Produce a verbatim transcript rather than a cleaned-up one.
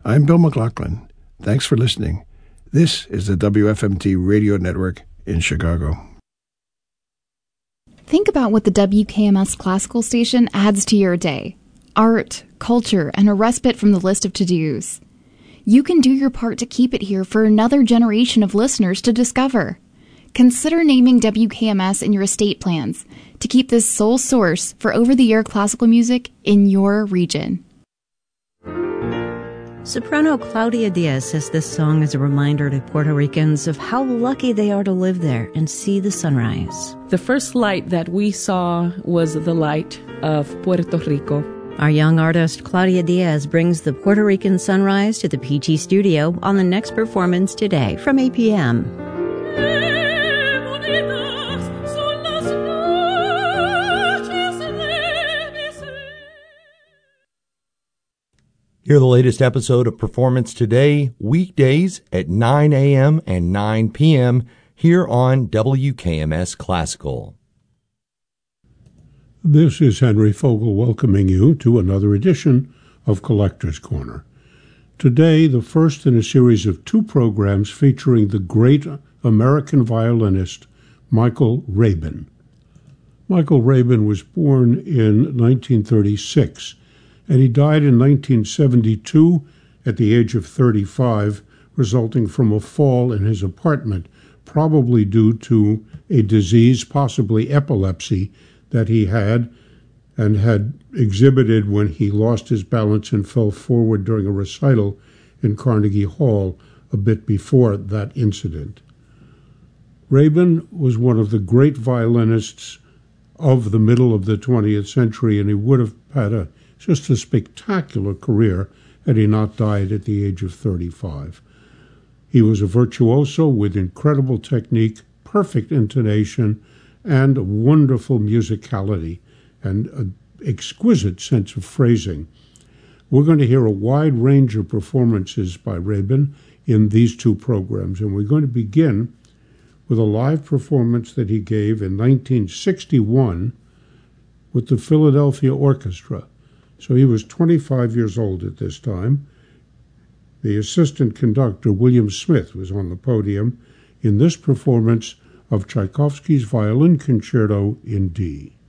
I'm Bill McLaughlin. Thanks for listening. This is the W F M T Radio Network in Chicago. Think about what the W K M S Classical Station adds to your day. Art, culture, and a respite from the list of to-dos. You can do your part to keep it here for another generation of listeners to discover. Consider naming W K M S in your estate plans to keep this sole source for over-the-air classical music in your region. Soprano Claudia Diaz says this song is a reminder to Puerto Ricans of how lucky they are to live there and see the sunrise. The first light that we saw was the light of Puerto Rico. Our young artist Claudia Diaz brings the Puerto Rican sunrise to the P T studio on the next performance today from eight p.m. Hear the latest episode of Performance Today, weekdays at nine a.m. and nine p.m. here on W K M S Classical. This is Henry Fogel welcoming you to another edition of Collector's Corner. Today, the first in a series of two programs featuring the great American violinist Michael Rabin. Michael Rabin was born in nineteen thirty-six, and he died in nineteen seventy-two at the age of thirty-five, resulting from a fall in his apartment, probably due to a disease, possibly epilepsy, that he had and had exhibited when he lost his balance and fell forward during a recital in Carnegie Hall a bit before that incident. Rabin was one of the great violinists of the middle of the twentieth century, and he would have had a just a spectacular career had he not died at the age of thirty-five. He was a virtuoso with incredible technique, perfect intonation, and wonderful musicality, and an exquisite sense of phrasing. We're going to hear a wide range of performances by Rabin in these two programs, and we're going to begin with a live performance that he gave in nineteen sixty-one with the Philadelphia Orchestra. So he was twenty-five years old at this time. The assistant conductor, William Smith, was on the podium in this performance of Tchaikovsky's Violin Concerto in D.